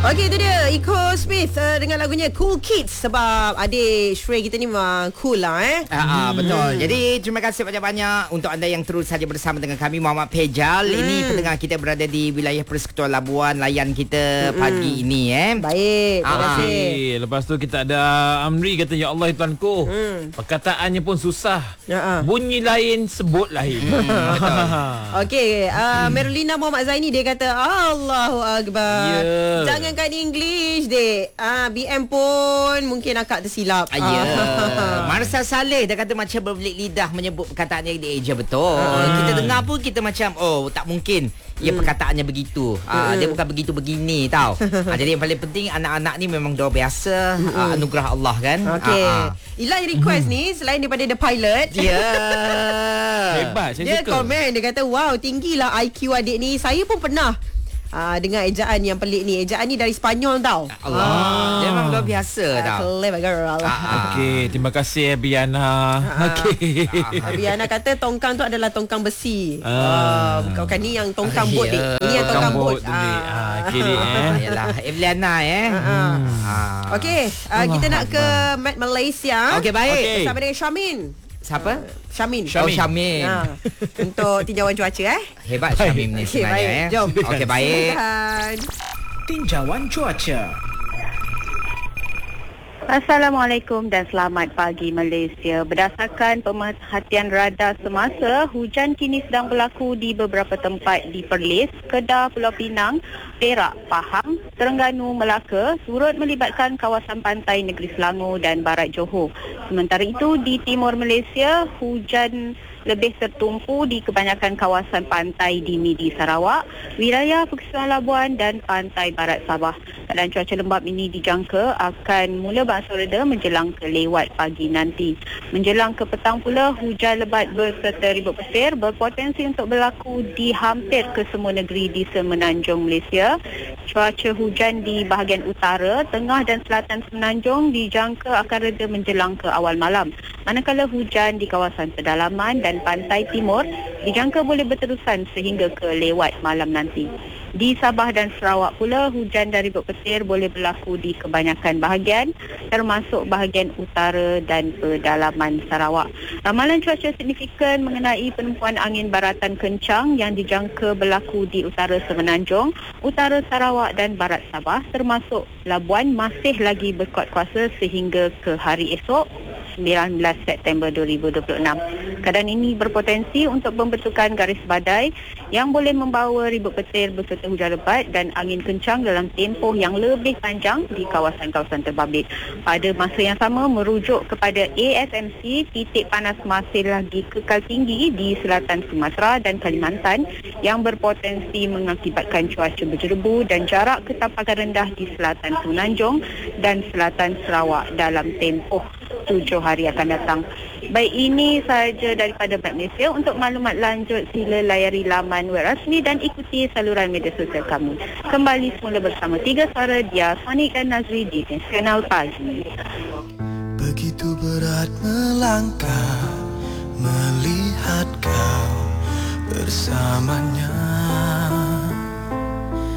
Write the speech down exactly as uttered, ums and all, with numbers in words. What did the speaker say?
Okey, itu dia Iko Smith uh, dengan lagunya Cool Kids. Sebab adik Shrey kita ni memang cool lah eh. Ah, hmm. Betul. Jadi terima kasih banyak-banyak untuk anda yang terus saja bersama dengan kami, Muhammad Pejal. Hmm. Ini pendengar kita berada di wilayah Persekutuan Labuan, layan kita hmm. pagi ini eh. Baik, terima kasih. Okay. Lepas tu kita ada Amri kata, ya Allah tuanku, hmm. perkataannya pun susah. Ya, uh. bunyi lain, sebut lain. Hmm. Okey, uh, Merlina Muhammad Zaini dia kata Allahu Akbar. Yeah. Jangankan English dek. Ah, B M pun mungkin akak tersilap. Ya. Yeah. Marsa Saleh dia kata macam berbelit lidah menyebut perkataan yang dia eja betul. Uh. Kita dengar pun kita macam oh tak mungkin. Ya hmm. perkataannya begitu. Ah, hmm. Dia bukan begitu begini tau. ah, jadi yang paling penting anak-anak ni memang doa biasa, hmm. ah, anugerah Allah kan. Okey. Ah, ah. Ilai request hmm. ni selain daripada The Pilot. Ya. Yeah. Hebat, saya dia suka. Dia komen, dia kata wow, tinggilah I Q adik ni. Saya pun pernah Ah, dengan ejaan yang pelik ni. Ejaan ni dari Sepanyol tau. Allah. Ah. Dia memang luar biasa ah, tau. Clever girl. Ah. Okey, terima kasih Biana. Ah. Okey. Ah, Biana kata tongkang tu adalah tongkang besi. Ah. Bukan, bukan ni yang tongkang ah, bot ni. Ini yang tongkang bot. Ah, kiri eh. Yalah, Evelina eh. Ah. Ah. Okey, ah, kita nak ke Mat Malaysia. Okey, baik. Okay. Bersama dengan Syamin. Siapa? Uh, Syamin. Syamin. Oh, Syamin. Ha. Untuk tinjauan cuaca eh. Hebat Syamin ni sebenarnya. Okay, eh. Jom. Okey, baik. Silakan. Tinjauan cuaca. Assalamualaikum dan selamat pagi Malaysia. Berdasarkan pemerhatian radar semasa, hujan kini sedang berlaku di beberapa tempat di Perlis, Kedah, Pulau Pinang, Perak, Pahang, Terengganu, Melaka, turut melibatkan kawasan pantai Negeri Selangor dan Barat Johor. Sementara itu di timur Malaysia, hujan lebih tertumpu di kebanyakan kawasan pantai di Midi Sarawak, wilayah Persekutuan Labuan dan pantai Barat Sabah. Keadaan cuaca lembap ini dijangka akan mula berangsur reda menjelang ke lewat pagi nanti. Menjelang ke petang pula, hujan lebat berserta ribut petir berpotensi untuk berlaku di hampir ke semua negeri di semenanjung Malaysia. Cuaca hujan di bahagian utara, tengah dan selatan semenanjung dijangka akan reda menjelang ke awal malam. Manakala hujan di kawasan pedalaman dan pantai timur dijangka boleh berterusan sehingga ke lewat malam nanti. Di Sabah dan Sarawak pula, hujan dan ribut petir boleh berlaku di kebanyakan bahagian termasuk bahagian utara dan pedalaman Sarawak. Ramalan cuaca signifikan mengenai penumpuan angin baratan kencang yang dijangka berlaku di utara semenanjung, utara Sarawak dan barat Sabah termasuk Labuan masih lagi berkuat kuasa sehingga ke hari esok sembilan belas September dua ribu dua puluh enam. Keadaan ini berpotensi untuk pembentukan garis badai yang boleh membawa ribut petir berserta hujan lebat dan angin kencang dalam tempoh yang lebih panjang di kawasan-kawasan terbabit. Pada masa yang sama, merujuk kepada A S M C, titik panas masih lagi kekal tinggi di selatan Sumatera dan Kalimantan yang berpotensi mengakibatkan cuaca berjerebu dan jarak ketampakan rendah di selatan Semenanjung dan selatan Sarawak dalam tempoh tujuh hari akan datang. Baik, ini sahaja daripada Bank Malaysia. Untuk maklumat lanjut sila layari laman web rasmi dan ikuti saluran media sosial kami. Kembali semula bersama Tiga Suara, Dia, Sonik dan Nazri di Nasional Pagi. Begitu berat melangkah melihat kau bersamanya.